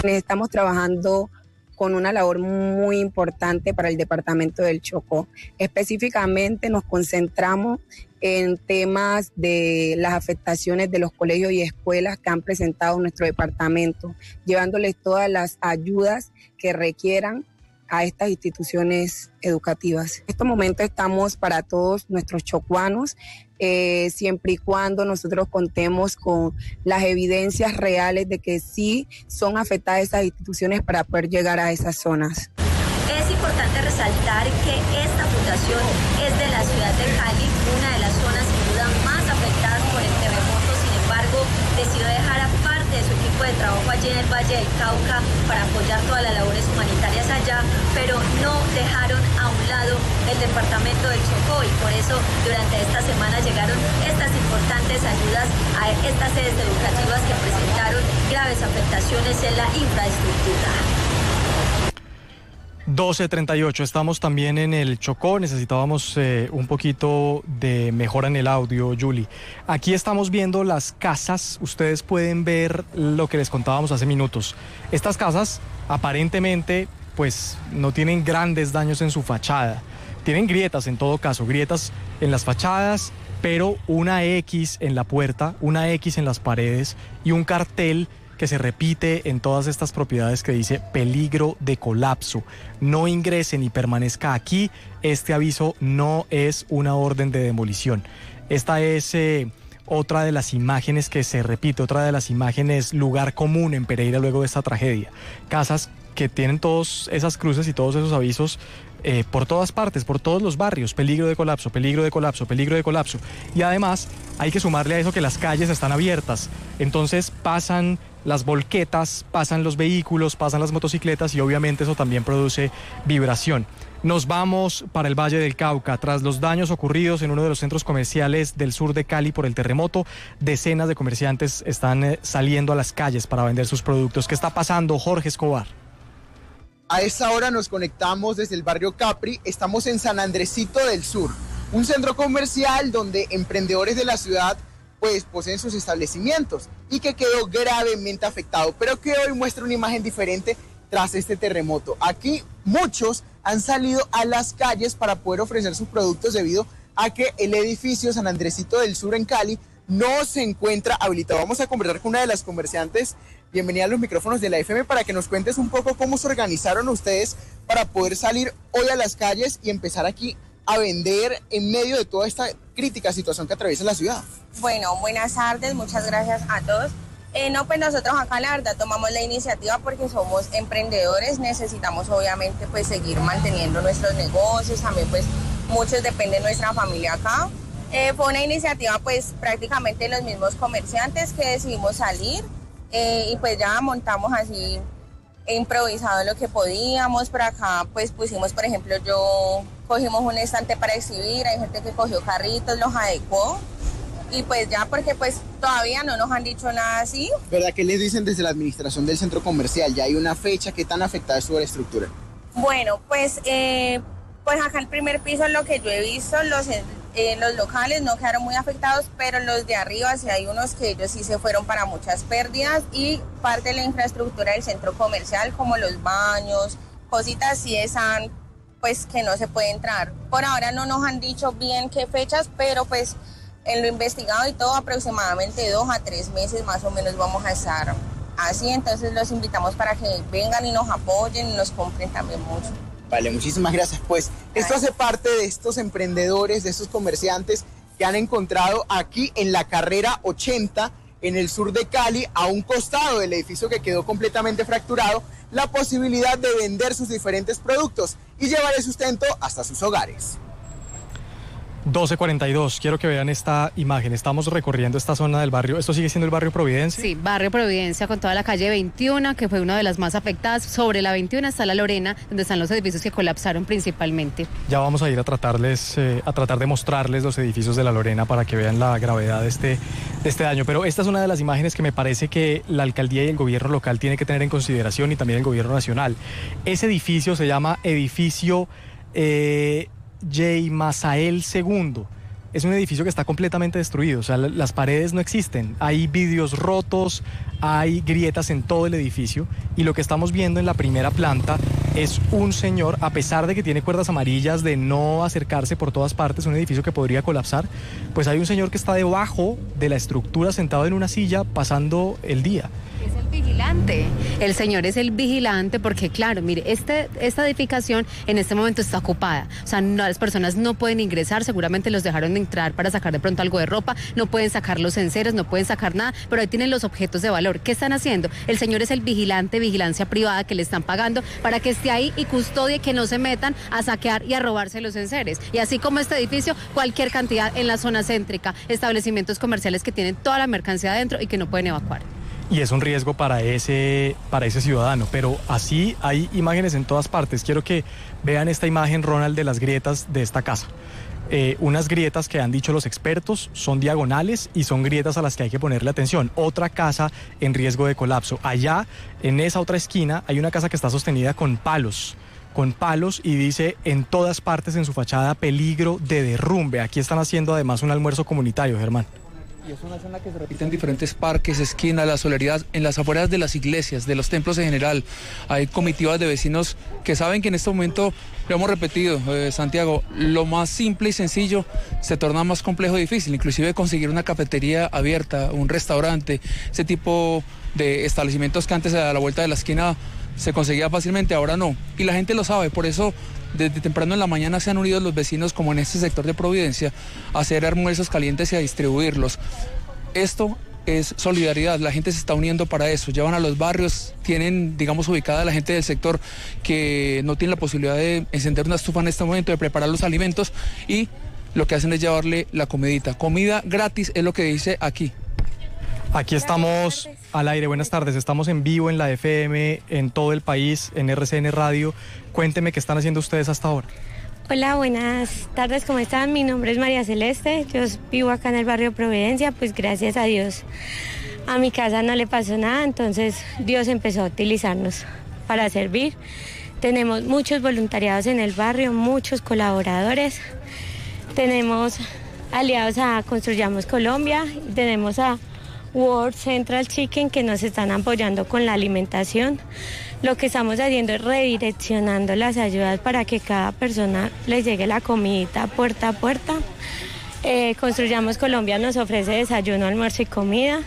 Estamos trabajando con una labor muy importante para el departamento del Chocó. Específicamente nos concentramos en temas de las afectaciones de los colegios y escuelas que han presentado nuestro departamento, llevándoles todas las ayudas que requieran a estas instituciones educativas. En estos momentos estamos para todos nuestros chocuanos, siempre y cuando nosotros contemos con las evidencias reales de que sí son afectadas esas instituciones para poder llegar a esas zonas. Es importante resaltar que esta fundación es de la ciudad de Cali, una de las zonas sin duda más afectadas por el terremoto. Sin embargo, decidió dejar aparte de su equipo de trabajo allí en el Valle del Cauca para apoyar todas las labores humanitarias allá, pero no dejaron a un lado el departamento del Chocó, y por eso durante esta semana llegaron estas importantes ayudas a estas sedes educativas que presentaron graves afectaciones en la infraestructura. 12:38, estamos también en el Chocó, necesitábamos un poquito de mejora en el audio, Julie. Aquí estamos viendo las casas, ustedes pueden ver lo que les contábamos hace minutos. Estas casas aparentemente pues no tienen grandes daños en su fachada, tienen grietas en todo caso, grietas en las fachadas, pero una X en la puerta, una X en las paredes y un cartel que se repite en todas estas propiedades que dice peligro de colapso. No ingrese ni permanezca aquí. Este aviso no es una orden de demolición. Esta es otra de las imágenes que se repite, otra de las imágenes lugar común en Pereira luego de esta tragedia. Casas que tienen todas esas cruces y todos esos avisos por todas partes, por todos los barrios, peligro de colapso, peligro de colapso, peligro de colapso. Y además hay que sumarle a eso que las calles están abiertas, entonces pasan las volquetas, pasan los vehículos, pasan las motocicletas y obviamente eso también produce vibración. Nos vamos para el Valle del Cauca. Tras los daños ocurridos en uno de los centros comerciales del sur de Cali por el terremoto, decenas de comerciantes están saliendo a las calles para vender sus productos. ¿Qué está pasando, Jorge Escobar? A esta hora nos conectamos desde el barrio Capri, estamos en San Andresito del Sur, un centro comercial donde emprendedores de la ciudad pues poseen sus establecimientos y que quedó gravemente afectado, pero que hoy muestra una imagen diferente tras este terremoto. Aquí muchos han salido a las calles para poder ofrecer sus productos debido a que el edificio San Andresito del Sur en Cali no se encuentra habilitado. Vamos a conversar con una de las comerciantes. Bienvenida a los micrófonos de la FM para que nos cuentes un poco cómo se organizaron ustedes para poder salir hoy a las calles y empezar aquí a vender en medio de toda esta crítica situación que atraviesa la ciudad. Bueno, buenas tardes, muchas gracias a todos. No, pues nosotros acá la verdad tomamos la iniciativa porque somos emprendedores, necesitamos obviamente pues seguir manteniendo nuestros negocios, también pues muchos dependen de nuestra familia acá. Fue una iniciativa pues prácticamente los mismos comerciantes que decidimos salir y pues ya montamos así improvisado lo que podíamos. Por acá pues pusimos, por ejemplo, cogimos un estante para exhibir, hay gente que cogió carritos, los adecuó y pues ya porque pues todavía no nos han dicho nada así. ¿Verdad? ¿Qué les dicen desde la administración del centro comercial? ¿Ya hay una fecha? ¿Qué tan afectada es su estructura? Bueno, pues acá el primer piso, lo que yo he visto, los locales no quedaron muy afectados, pero los de arriba sí hay unos que ellos sí se fueron para muchas pérdidas y parte de la infraestructura del centro comercial, como los baños, cositas sí están, pues que no se puede entrar. Por ahora no nos han dicho bien qué fechas, pero pues en lo investigado y todo aproximadamente 2 a 3 meses más o menos vamos a estar así, entonces los invitamos para que vengan y nos apoyen y nos compren también mucho. Vale, muchísimas gracias. Pues esto hace parte de estos emprendedores, de estos comerciantes que han encontrado aquí en la carrera 80, en el sur de Cali, a un costado del edificio que quedó completamente fracturado, la posibilidad de vender sus diferentes productos y llevar el sustento hasta sus hogares. 12:42, quiero que vean esta imagen, estamos recorriendo esta zona del barrio, ¿esto sigue siendo el barrio Providencia? Sí, barrio Providencia con toda la calle 21, que fue una de las más afectadas. Sobre la 21 está la Lorena, donde están los edificios que colapsaron principalmente. Ya vamos a ir a tratar de mostrarles los edificios de la Lorena para que vean la gravedad de este daño, pero esta es una de las imágenes que me parece que la alcaldía y el gobierno local tienen que tener en consideración y también el gobierno nacional. Ese edificio se llama edificio J. Masael II. es un edificio que está completamente destruido, o sea, las paredes no existen, hay vidrios rotos, hay grietas en todo el edificio, y lo que estamos viendo en la primera planta es un señor, a pesar de que tiene cuerdas amarillas de no acercarse por todas partes, un edificio que podría colapsar, pues hay un señor que está debajo de la estructura sentado en una silla pasando el día. Es el vigilante, el señor es el vigilante porque claro, mire, esta edificación en este momento está ocupada, o sea, las personas no pueden ingresar, seguramente los dejaron de entrar para sacar de pronto algo de ropa, no pueden sacar los enseres, no pueden sacar nada, pero ahí tienen los objetos de valor. ¿Qué están haciendo? El señor es el vigilante, vigilancia privada que le están pagando para que esté ahí y custodie que no se metan a saquear y a robarse los enseres. Y así como este edificio, cualquier cantidad en la zona céntrica, establecimientos comerciales que tienen toda la mercancía adentro y que no pueden evacuar. Y es un riesgo para ese ciudadano, pero así hay imágenes en todas partes. Quiero que vean esta imagen, Ronald, de las grietas de esta casa. Unas grietas que han dicho los expertos son diagonales y son grietas a las que hay que ponerle atención. Otra casa en riesgo de colapso. Allá, en esa otra esquina, hay una casa que está sostenida con palos y dice en todas partes en su fachada peligro de derrumbe. Aquí están haciendo además un almuerzo comunitario, Germán. Y es una zona que se repite en diferentes parques, esquinas, la solería, en las afueras de las iglesias, de los templos en general. Hay comitivas de vecinos que saben que en este momento, lo hemos repetido, Santiago, lo más simple y sencillo se torna más complejo y difícil. Inclusive conseguir una cafetería abierta, un restaurante, ese tipo de establecimientos que antes a la vuelta de la esquina se conseguía fácilmente, ahora no. Y la gente lo sabe, por eso desde temprano en la mañana se han unido los vecinos, como en este sector de Providencia, a hacer almuerzos calientes y a distribuirlos. Esto es solidaridad, la gente se está uniendo para eso, llevan a los barrios, tienen, digamos, ubicada a la gente del sector que no tiene la posibilidad de encender una estufa en este momento, de preparar los alimentos, y lo que hacen es llevarle la comidita. Comida gratis es lo que dice aquí. Aquí estamos al aire, buenas tardes, estamos en vivo en la FM, en todo el país, en RCN Radio. Cuénteme qué están haciendo ustedes hasta ahora. Hola, buenas tardes, ¿cómo están? Mi nombre es María Celeste, yo vivo acá en el barrio Providencia, pues gracias a Dios a mi casa no le pasó nada, entonces Dios empezó a utilizarnos para servir. Tenemos muchos voluntariados en el barrio, muchos colaboradores, tenemos aliados a Construyamos Colombia, tenemos a World Central Chicken que nos están apoyando con la alimentación. Lo que estamos haciendo es redireccionando las ayudas para que cada persona le llegue la comidita puerta a puerta. Construyamos Colombia nos ofrece desayuno, almuerzo y comida.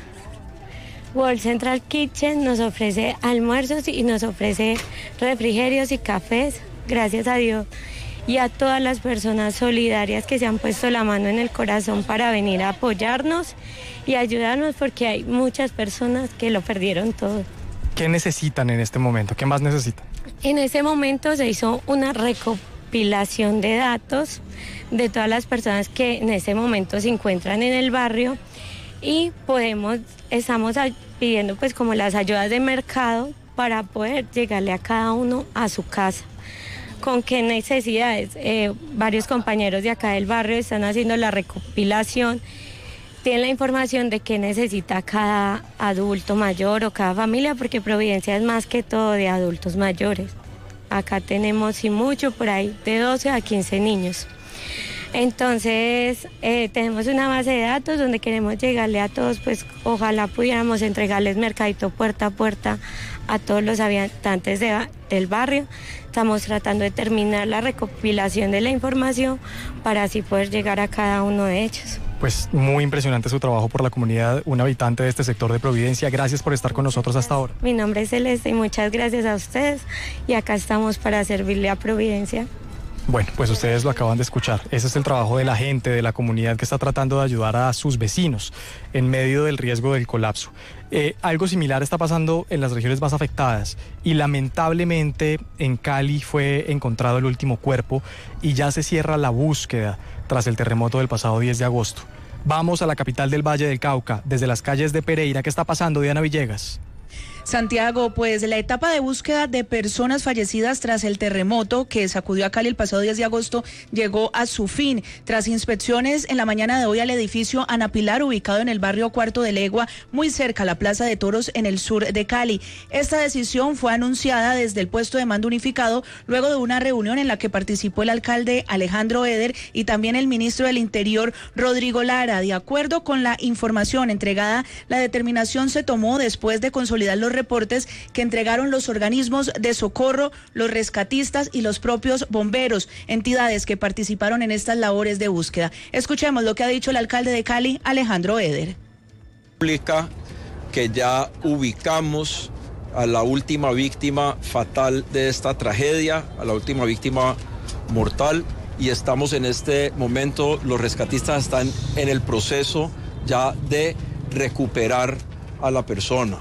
World Central Kitchen nos ofrece almuerzos y nos ofrece refrigerios y cafés, gracias a Dios. Y a todas las personas solidarias que se han puesto la mano en el corazón para venir a apoyarnos y ayudarnos, porque hay muchas personas que lo perdieron todo. ¿Qué necesitan en este momento? ¿Qué más necesitan? En ese momento se hizo una recopilación de datos de todas las personas que en ese momento se encuentran en el barrio y estamos pidiendo pues como las ayudas de mercado para poder llegarle a cada uno a su casa. ¿Con qué necesidades? Varios compañeros de acá del barrio están haciendo la recopilación, tienen la información de qué necesita cada adulto mayor o cada familia, porque Providencia es más que todo de adultos mayores. Acá tenemos, y mucho, por ahí de 12 a 15 niños. Entonces, tenemos una base de datos donde queremos llegarle a todos, pues ojalá pudiéramos entregarles mercadito puerta a puerta a todos los habitantes del barrio. Estamos tratando de terminar la recopilación de la información para así poder llegar a cada uno de ellos. Pues muy impresionante su trabajo por la comunidad, un habitante de este sector de Providencia. Gracias por estar con nosotros hasta ahora. Mi nombre es Celeste y muchas gracias a ustedes, y acá estamos para servirle a Providencia. Bueno, pues ustedes lo acaban de escuchar. Ese es el trabajo de la gente, de la comunidad que está tratando de ayudar a sus vecinos en medio del riesgo del colapso. Algo similar está pasando en las regiones más afectadas y lamentablemente en Cali fue encontrado el último cuerpo y ya se cierra la búsqueda tras el terremoto del pasado 10 de agosto. Vamos a la capital del Valle del Cauca, desde las calles de Pereira. ¿Qué está pasando, Diana Villegas? Santiago, pues la etapa de búsqueda de personas fallecidas tras el terremoto que sacudió a Cali el pasado 10 de agosto llegó a su fin. Tras inspecciones en la mañana de hoy al edificio Ana Pilar, ubicado en el barrio Cuarto de Legua, muy cerca a la Plaza de Toros en el sur de Cali. Esta decisión fue anunciada desde el puesto de mando unificado luego de una reunión en la que participó el alcalde Alejandro Eder y también el ministro del Interior Rodrigo Lara. De acuerdo con la información entregada, la determinación se tomó después de consolidar los reportes que entregaron los organismos de socorro, los rescatistas y los propios bomberos, entidades que participaron en estas labores de búsqueda. Escuchemos lo que ha dicho el alcalde de Cali, Alejandro Eder. Publica que ya ubicamos a la última víctima fatal de esta tragedia, a la última víctima mortal, y estamos en este momento, los rescatistas están en el proceso ya de recuperar a la persona.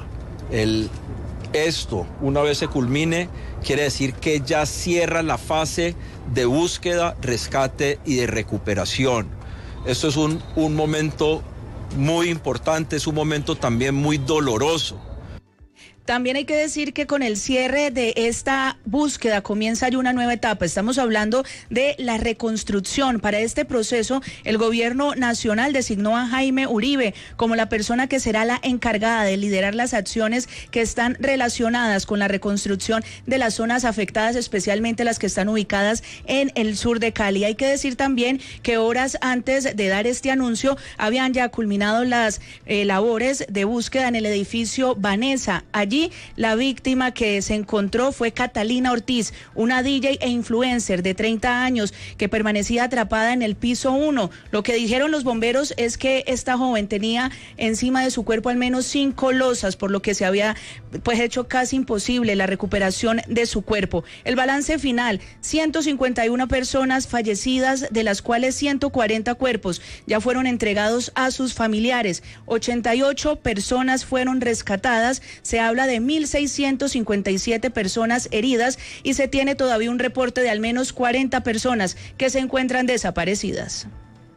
Esto, una vez se culmine, quiere decir que ya cierra la fase de búsqueda, rescate y de recuperación. Esto es un momento muy importante, es un momento también muy doloroso. También hay que decir que con el cierre de esta búsqueda comienza ya una nueva etapa. Estamos hablando de la reconstrucción. Para este proceso, el gobierno nacional designó a Jaime Uribe como la persona que será la encargada de liderar las acciones que están relacionadas con la reconstrucción de las zonas afectadas, especialmente las que están ubicadas en el sur de Cali. Hay que decir también que horas antes de dar este anuncio, habían ya culminado las labores de búsqueda en el edificio Vanessa. Allí la víctima que se encontró fue Catalina Ortiz, una DJ e influencer de 30 años que permanecía atrapada en el piso 1. Lo que dijeron los bomberos es que esta joven tenía encima de su cuerpo al menos 5 losas, por lo que se había hecho casi imposible la recuperación de su cuerpo. El balance final, 151 personas fallecidas, de las cuales 140 cuerpos ya fueron entregados a sus familiares. 88 personas fueron rescatadas. Se habla de 1.657 personas heridas y se tiene todavía un reporte de al menos 40 personas que se encuentran desaparecidas.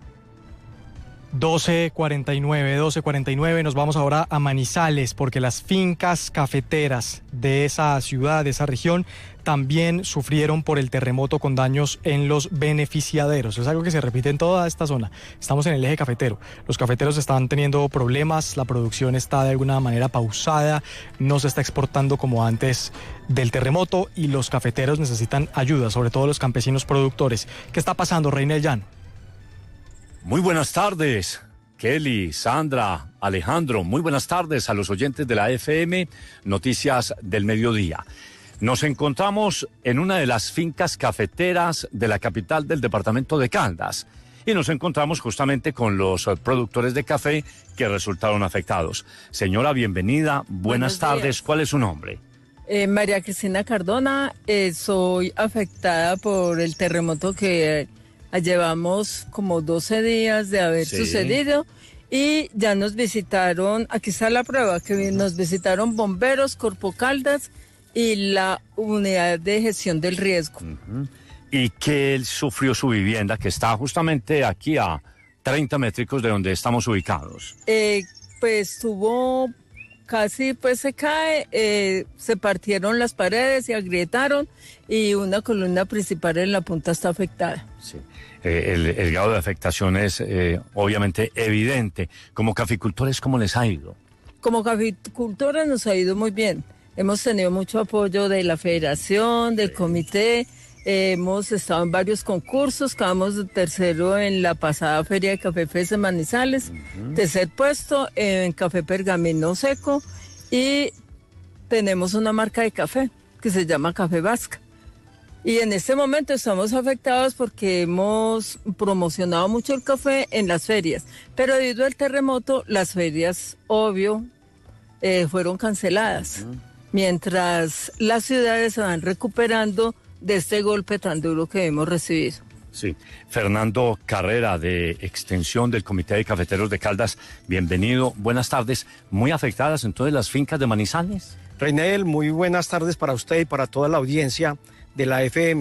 12:49, nos vamos ahora a Manizales porque las fincas cafeteras de esa ciudad, de esa región, también sufrieron por el terremoto con daños en los beneficiaderos. Es algo que se repite en toda esta zona. Estamos en el eje cafetero. Los cafeteros están teniendo problemas, la producción está de alguna manera pausada, no se está exportando como antes del terremoto y los cafeteros necesitan ayuda, sobre todo los campesinos productores. ¿Qué está pasando, Reinel Jan? Muy buenas tardes, Kelly, Sandra, Alejandro. Muy buenas tardes a los oyentes de la FM Noticias del Mediodía. Nos encontramos en una de las fincas cafeteras de la capital del departamento de Caldas y nos encontramos justamente con los productores de café que resultaron afectados. Señora, bienvenida, buenas tardes. ¿Cuál es su nombre? María Cristina Cardona, soy afectada por el terremoto que llevamos como 12 días de haber sucedido y ya nos visitaron, aquí está la prueba, que nos visitaron bomberos, Corpo Caldas y la unidad de gestión del riesgo. ¿Y qué sufrió su vivienda, que está justamente aquí a 30 métricos de donde estamos ubicados? Pues tuvo casi, se cae, se partieron las paredes, se agrietaron y una columna principal en la punta está afectada. Sí. El grado de afectación es obviamente evidente. Como caficultores, ¿cómo les ha ido? Como caficultores nos ha ido muy bien. Hemos tenido mucho apoyo de la federación, del comité. Hemos estado en varios concursos, quedamos tercero en la pasada Feria de Café FES en Manizales, tercer puesto en Café Pergamino Seco y tenemos una marca de café que se llama Café Vasca. Y en este momento estamos afectados porque hemos promocionado mucho el café en las ferias, pero debido al terremoto las ferias, obvio, fueron canceladas, mientras las ciudades se van recuperando de este golpe tan duro que hemos recibido. Sí. Fernando Carrera, de Extensión del Comité de Cafeteros de Caldas, bienvenido, buenas tardes. ¿Muy afectadas entonces las fincas de Manizales? Reinel, muy buenas tardes para usted y para toda la audiencia de la FM.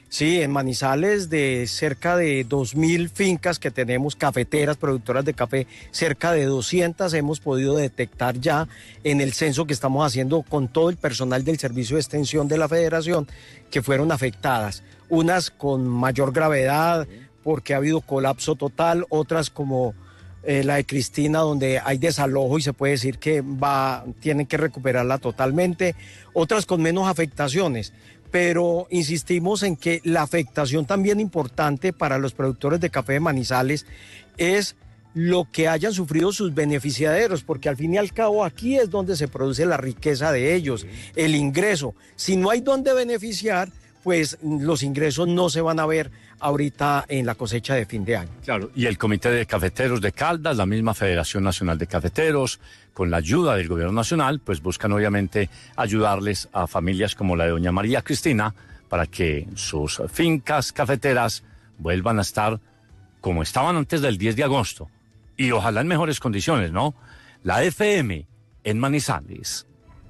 Sí, en Manizales, de cerca de 2.000 fincas que tenemos, cafeteras, productoras de café, cerca de 200 hemos podido detectar ya en el censo que estamos haciendo con todo el personal del Servicio de Extensión de la Federación que fueron afectadas. Unas con mayor gravedad porque ha habido colapso total, otras como la de Cristina, donde hay desalojo y se puede decir que tienen que recuperarla totalmente, otras con menos afectaciones. Pero insistimos en que la afectación también importante para los productores de café de Manizales es lo que hayan sufrido sus beneficiaderos, porque al fin y al cabo aquí es donde se produce la riqueza de ellos, el ingreso. Si no hay donde beneficiar, pues los ingresos no se van a ver ahorita en la cosecha de fin de año. Claro, y el Comité de Cafeteros de Caldas, la misma Federación Nacional de Cafeteros, con la ayuda del Gobierno Nacional, pues buscan obviamente ayudarles a familias como la de doña María Cristina para que sus fincas cafeteras vuelvan a estar como estaban antes del 10 de agosto y ojalá en mejores condiciones, ¿no? La FM en Manizales.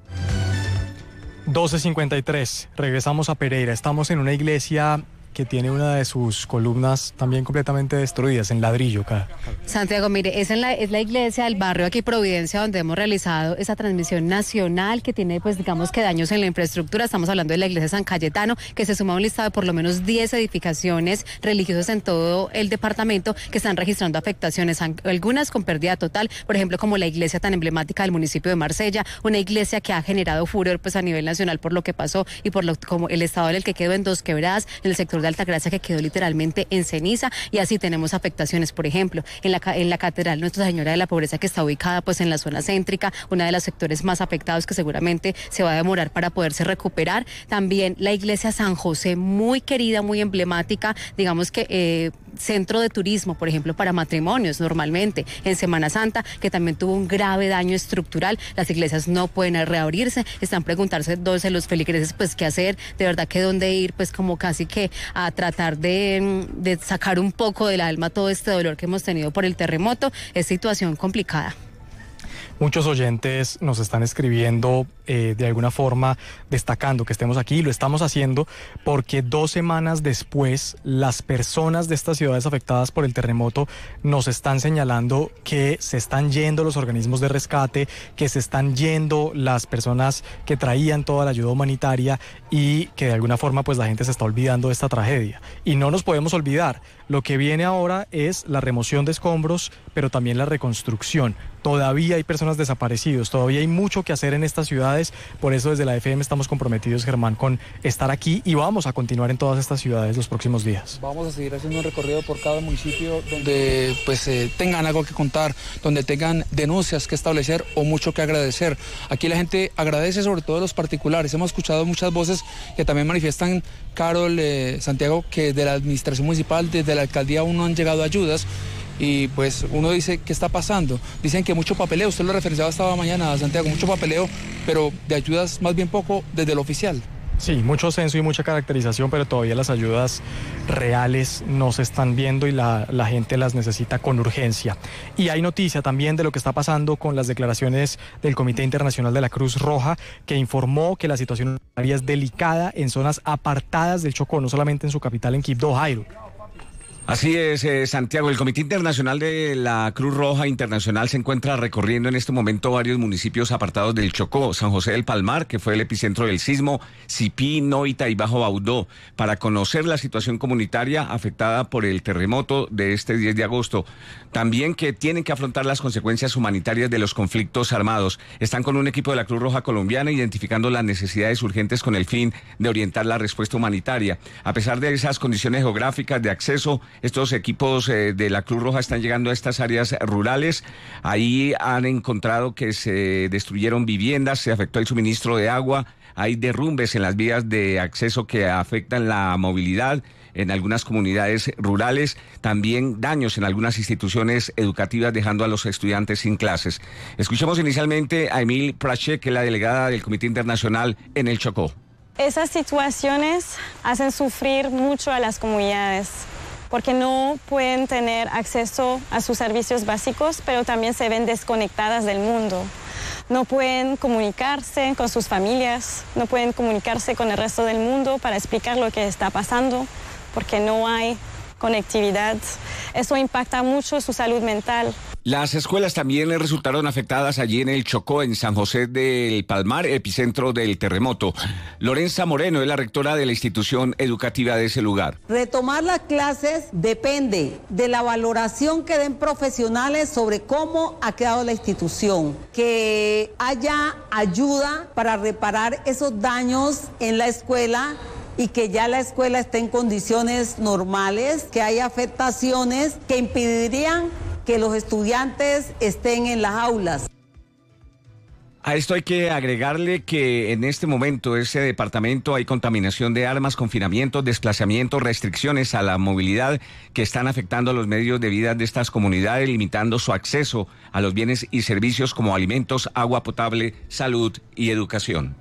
12:53, regresamos a Pereira, estamos en una iglesia que tiene una de sus columnas también completamente destruidas, en ladrillo. Santiago, mire, es la iglesia del barrio aquí Providencia, donde hemos realizado esa transmisión nacional que tiene, pues digamos que daños en la infraestructura. Estamos hablando de la iglesia de San Cayetano, que se suma a un listado de por lo menos 10 edificaciones religiosas en todo el departamento que están registrando afectaciones, algunas con pérdida total, por ejemplo, como la iglesia tan emblemática del municipio de Marsella, una iglesia que ha generado furor pues a nivel nacional por lo que pasó y por como el estado en el que quedó en Dos Quebradas, en el sector de Altagracia, que quedó literalmente en ceniza, y así tenemos afectaciones, por ejemplo, en la Catedral Nuestra Señora de la Pobreza, que está ubicada pues en la zona céntrica, una de los sectores más afectados que seguramente se va a demorar para poderse recuperar. También la iglesia San José, muy querida, muy emblemática, digamos que centro de turismo, por ejemplo, para matrimonios normalmente en Semana Santa, que también tuvo un grave daño estructural. Las iglesias no pueden reabrirse, están preguntarse entonces los feligreses pues qué hacer, de verdad que dónde ir, pues como casi que a tratar de sacar un poco del alma todo este dolor que hemos tenido por el terremoto. Es situación complicada. Muchos oyentes nos están escribiendo de alguna forma destacando que estemos aquí, y lo estamos haciendo porque 2 semanas después las personas de estas ciudades afectadas por el terremoto nos están señalando que se están yendo los organismos de rescate, que se están yendo las personas que traían toda la ayuda humanitaria y que de alguna forma pues la gente se está olvidando de esta tragedia. Y no nos podemos olvidar, lo que viene ahora es la remoción de escombros, pero también la reconstrucción. Todavía hay personas desaparecidos, todavía hay mucho que hacer en estas ciudades, por eso desde la FM estamos comprometidos, Germán, con estar aquí y vamos a continuar en todas estas ciudades los próximos días. Vamos a seguir haciendo un recorrido por cada municipio donde pues tengan algo que contar, donde tengan denuncias que establecer o mucho que agradecer. Aquí la gente agradece sobre todo a los particulares, hemos escuchado muchas voces que también manifiestan, Carol, Santiago, que de la administración municipal, desde la alcaldía aún no han llegado ayudas. Y pues uno dice, ¿qué está pasando? Dicen que mucho papeleo, usted lo referenciaba esta mañana, Santiago, mucho papeleo, pero de ayudas más bien poco desde lo oficial. Sí, mucho censo y mucha caracterización, pero todavía las ayudas reales no se están viendo y la gente las necesita con urgencia. Y hay noticia también de lo que está pasando con las declaraciones del Comité Internacional de la Cruz Roja, que informó que la situación es delicada en zonas apartadas del Chocó, no solamente en su capital, en Quibdó, Jairo. Así es, Santiago. El Comité Internacional de la Cruz Roja Internacional se encuentra recorriendo en este momento varios municipios apartados del Chocó, San José del Palmar, que fue el epicentro del sismo, Sipí, Noita y Bajo Baudó, para conocer la situación comunitaria afectada por el terremoto de este 10 de agosto. También que tienen que afrontar las consecuencias humanitarias de los conflictos armados. Están con un equipo de la Cruz Roja colombiana identificando las necesidades urgentes con el fin de orientar la respuesta humanitaria. A pesar de esas condiciones geográficas de acceso, estos equipos de la Cruz Roja están llegando a estas áreas rurales. Ahí han encontrado que se destruyeron viviendas, se afectó el suministro de agua, hay derrumbes en las vías de acceso que afectan la movilidad en algunas comunidades rurales, también daños en algunas instituciones educativas, dejando a los estudiantes sin clases. Escuchemos inicialmente a Emil Prache, que es la delegada del Comité Internacional en el Chocó. Esas situaciones hacen sufrir mucho a las comunidades, porque no pueden tener acceso a sus servicios básicos, pero también se ven desconectadas del mundo. no pueden comunicarse con sus familias, no pueden comunicarse con el resto del mundo para explicar lo que está pasando, porque no hay conectividad. Eso impacta mucho su salud mental. Las escuelas también resultaron afectadas allí en el Chocó, en San José del Palmar, epicentro del terremoto. Lorenza Moreno es la rectora de la institución educativa de ese lugar. Retomar las clases depende de la valoración que den profesionales sobre cómo ha quedado la institución, que haya ayuda para reparar esos daños en la escuela y que ya la escuela esté en condiciones normales, que haya afectaciones que impedirían que los estudiantes estén en las aulas. A esto hay que agregarle que en este momento ese departamento hay contaminación de armas, confinamiento, desplazamiento, restricciones a la movilidad que están afectando a los medios de vida de estas comunidades, limitando su acceso a los bienes y servicios como alimentos, agua potable, salud y educación.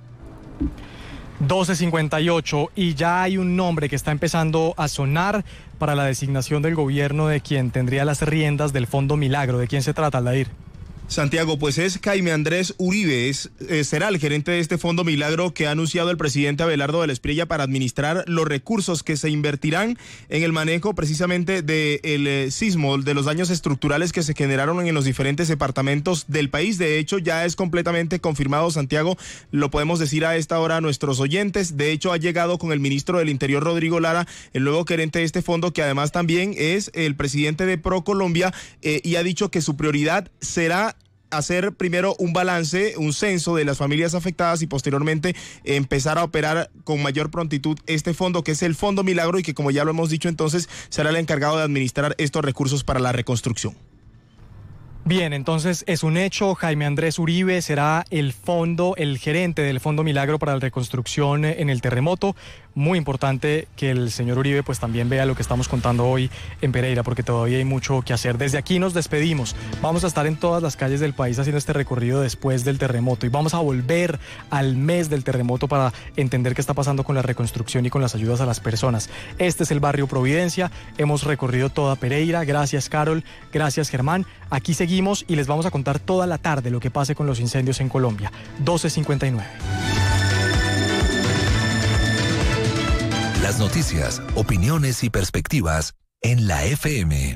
12:58 y ya hay un nombre que está empezando a sonar para la designación del gobierno de quien tendría las riendas del Fondo Milagro. ¿De quién se trata, Aldair? Santiago, pues es Jaime Andrés Uribe, será el gerente de este Fondo Milagro que ha anunciado el presidente Abelardo de la Espriella para administrar los recursos que se invertirán en el manejo precisamente del sismo, de los daños estructurales que se generaron en los diferentes departamentos del país. De hecho, ya es completamente confirmado, Santiago, lo podemos decir a esta hora a nuestros oyentes. De hecho, ha llegado con el ministro del Interior, Rodrigo Lara, el nuevo gerente de este fondo, que además también es el presidente de ProColombia, y ha dicho que su prioridad será hacer primero un balance, un censo de las familias afectadas y posteriormente empezar a operar con mayor prontitud este fondo, que es el Fondo Milagro, y que, como ya lo hemos dicho, entonces será el encargado de administrar estos recursos para la reconstrucción. Bien, entonces es un hecho, Jaime Andrés Uribe será el gerente del Fondo Milagro para la reconstrucción en el terremoto. Muy importante que el señor Uribe pues también vea lo que estamos contando hoy en Pereira, porque todavía hay mucho que hacer. Desde aquí nos despedimos. Vamos a estar en todas las calles del país haciendo este recorrido después del terremoto y vamos a volver al mes del terremoto para entender qué está pasando con la reconstrucción y con las ayudas a las personas. Este es el barrio Providencia, hemos recorrido toda Pereira. Gracias, Carol, gracias, Germán. Aquí seguimos y les vamos a contar toda la tarde lo que pase con los incendios en Colombia. 12:59. Las noticias, opiniones y perspectivas en la FM.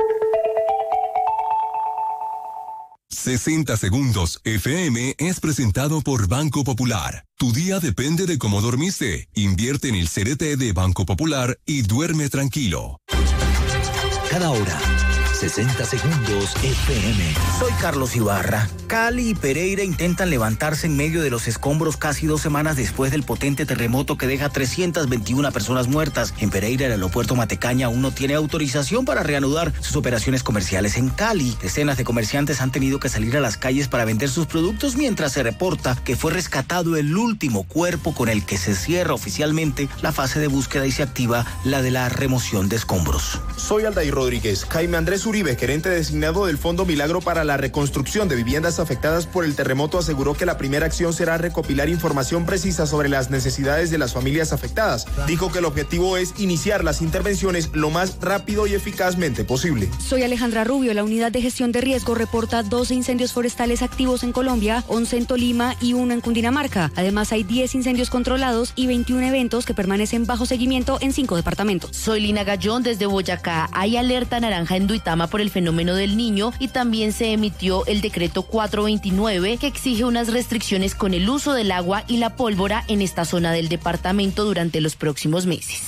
60 Segundos FM es presentado por Banco Popular. Tu día depende de cómo dormiste. Invierte en el CDT de Banco Popular y duerme tranquilo. Cada hora, 60 Segundos FM. Soy Carlos Ibarra. Cali y Pereira intentan levantarse en medio de los escombros casi 2 semanas después del potente terremoto que deja 321 personas muertas. En Pereira, el aeropuerto Matecaña aún no tiene autorización para reanudar sus operaciones comerciales. En Cali, decenas de comerciantes han tenido que salir a las calles para vender sus productos mientras se reporta que fue rescatado el último cuerpo con el que se cierra oficialmente la fase de búsqueda y se activa la de la remoción de escombros. Soy Aldair Rodríguez. Jaime Andrés Uribe, gerente designado del Fondo Milagro para la reconstrucción de viviendas afectadas por el terremoto, aseguró que la primera acción será recopilar información precisa sobre las necesidades de las familias afectadas. Dijo que el objetivo es iniciar las intervenciones lo más rápido y eficazmente posible. Soy Alejandra Rubio. La unidad de gestión de riesgo reporta 12 incendios forestales activos en Colombia, 11 en Tolima y 1 en Cundinamarca. Además, hay 10 incendios controlados y 21 eventos que permanecen bajo seguimiento en 5 departamentos. Soy Lina Gallón desde Boyacá. Hay alerta naranja en Duitama por el fenómeno del Niño y también se emitió el decreto 429 que exige unas restricciones con el uso del agua y la pólvora en esta zona del departamento durante los próximos meses.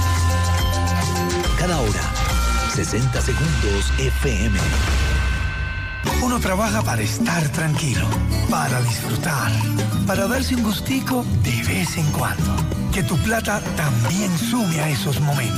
Cada hora, 60 Segundos FM. Uno trabaja para estar tranquilo, para disfrutar, para darse un gustico de vez en cuando. Que tu plata también sume a esos momentos.